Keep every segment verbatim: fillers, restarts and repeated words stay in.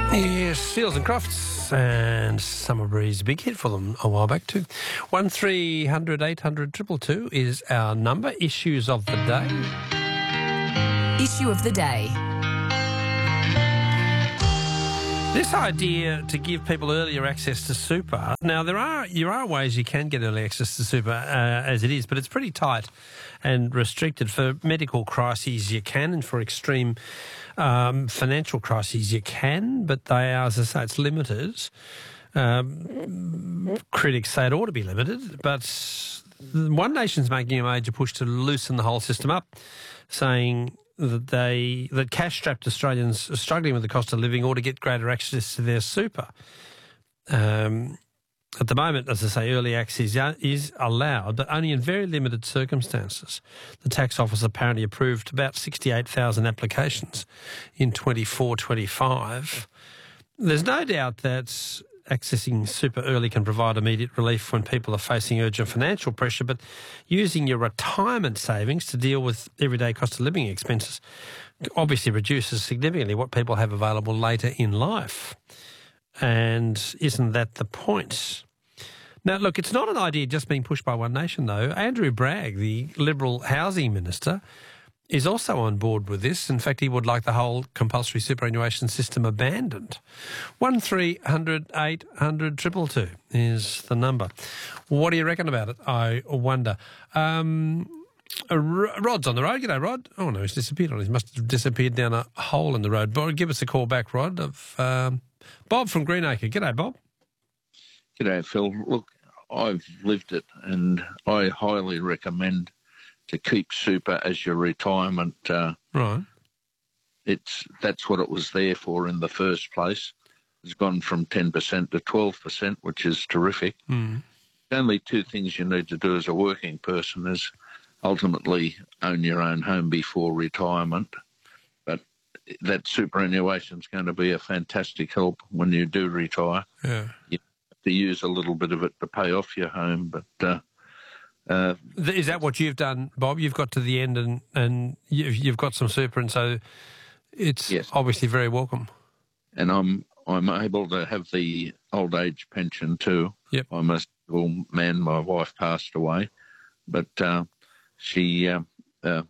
Yes, Seals and Crofts and Summer Breeze, big hit for them a while back too. One three hundred eight hundred two two two is our number. Issues of the day. Issue of the day. This idea to give people earlier access to super. Now, there are there are ways you can get early access to super uh, as it is, but it's pretty tight and restricted. For medical crises, you can, and for extreme um, financial crises, you can, but they are, as I say, it's limited. Um, critics say it ought to be limited, but One Nation's making a major push to loosen the whole system up, saying that they that cash-strapped Australians struggling with the cost of living ought to get greater access to their super. Um, at the moment, as I say, early access is allowed, but only in very limited circumstances. The tax office apparently approved about sixty-eight thousand applications in twenty-four twenty-five. There's no doubt that accessing super early can provide immediate relief when people are facing urgent financial pressure, but using your retirement savings to deal with everyday cost of living expenses obviously reduces significantly what people have available later in life. And isn't that the point? Now, look, it's not an idea just being pushed by One Nation, though. Andrew Bragg, the Liberal Housing Minister, is also on board with this. In fact, he would like the whole compulsory superannuation system abandoned. One three hundred eight hundred two two two is the number. What do you reckon about it, I wonder? Um, Rod's on the road. G'day, Rod. Oh, no, he's disappeared on us. He must have disappeared down a hole in the road. Bob, give us a call back, Rod, of um, Bob from Greenacre. G'day, Bob. G'day, Phil. Look, I've lived it, and I highly recommend to keep super as your retirement. Uh, right. It's that's what it was there for in the first place. It's gone from ten percent to twelve percent, which is terrific. Mm. The only two things you need to do as a working person is ultimately own your own home before retirement. But that superannuation is going to be a fantastic help when you do retire. Yeah. You have to use a little bit of it to pay off your home, but uh, Uh, Is that what you've done, Bob? You've got to the end and, and you've, you've got some super, and so it's yes. obviously very welcome. And I'm I'm able to have the old age pension too. Yep. I'm a single man. My wife passed away, but uh, she uh, uh,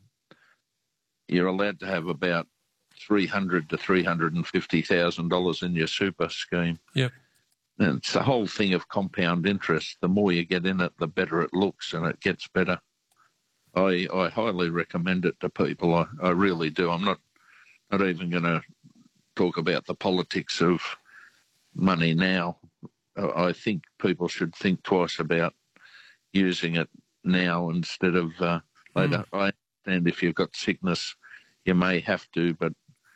you're allowed to have about three hundred to three hundred and fifty thousand dollars in your super scheme. Yep. And it's the whole thing of compound interest. The more you get in it, the better it looks, and it gets better. I I highly recommend it to people. I, I really do. I'm not not even going to talk about the politics of money now. I think people should think twice about using it now instead of uh, later. Mm. I understand if you've got sickness, you may have to, but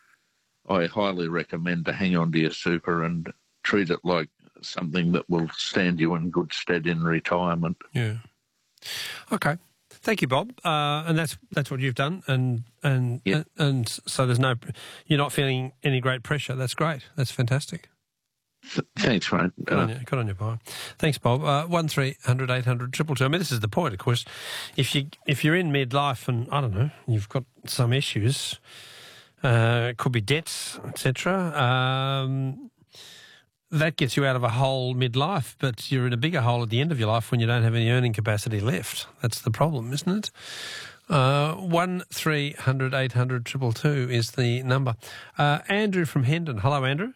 I highly recommend to hang on to your super and treat it like something that will stand you in good stead in retirement. Yeah. Okay. Thank you, Bob. Uh, and that's that's what you've done, and and, yeah. and and so there's no, you're not feeling any great pressure. That's great. That's fantastic. Th- thanks, mate. Good uh, on you. Good on you, Bob. Thanks, Bob. Uh, one three hundred eight hundred triple two. I mean, this is the point, of course. If you if you're in midlife and I don't know, you've got some issues, uh, it could be debts, et cetera. Um, That gets you out of a hole midlife, but you're in a bigger hole at the end of your life when you don't have any earning capacity left. That's the problem, isn't it? Uh, one three hundred eight hundred two two two is the number. Uh, Andrew from Hendon. Hello, Andrew.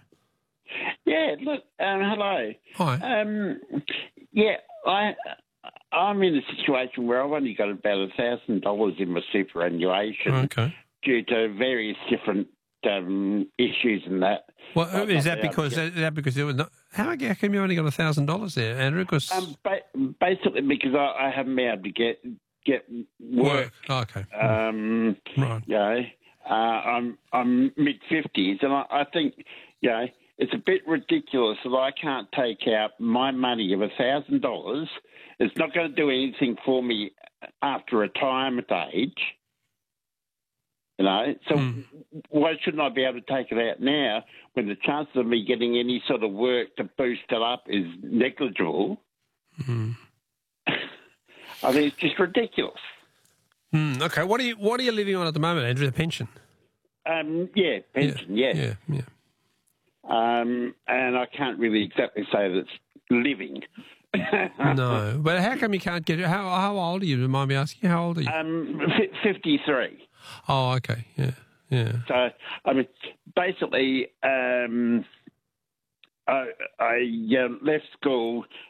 Yeah, look, um, hello. Hi. Um, yeah, I, I'm in a situation where I've only got about a thousand dollars in my superannuation Okay. due to various different um, issues and that. Well, I'm is not that able because to get- is that because there was not, how how come you only got a thousand dollars there, Andrew? Because Um, ba- basically, because I, I haven't been able to get get work. Oh, okay. Um, Right. You know, uh, I'm I'm mid fifties, and I, I think you know it's a bit ridiculous that I can't take out my money of a thousand dollars. It's not going to do anything for me after retirement age. You know, so Mm. why shouldn't I be able to take it out now when the chances of me getting any sort of work to boost it up is negligible? Mm. I mean, it's just ridiculous. Mm, okay. What are you What are you living on at the moment, Andrew? The pension. Um, yeah, pension, yeah. yeah. Yeah. Yeah. um, and I can't really exactly say that it's living. No, but how come you can't get it? How how old are you? Do you mind me asking? How old are you? Um, fifty-three. Oh, okay, yeah, yeah. So, I mean, basically, um, I, I uh, left school